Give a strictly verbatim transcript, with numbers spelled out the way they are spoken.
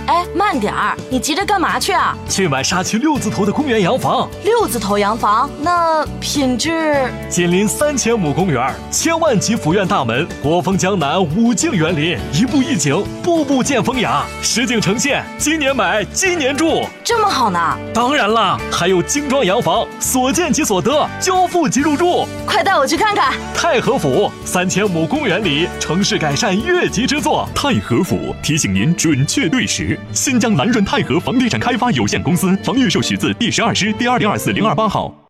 哎，慢点儿，你急着干嘛去啊？ 去买沙区六字头的公园洋房。 六字头洋房，那品质？ 紧邻三千亩公园，千万级府院大门，国风江南，五境园林，一步一景，步步见风雅，实景呈现。今年买，今年住， 这么好呢？ 当然啦，还有精装洋房，所见即所得，交付即入住。 快带我去看看。 太和府三千亩公园里，城市改善越级之作。 太和府提醒您准确对时。新疆南润太和房地产开发有限公司房预售许字第十二支第二零二四零二八号。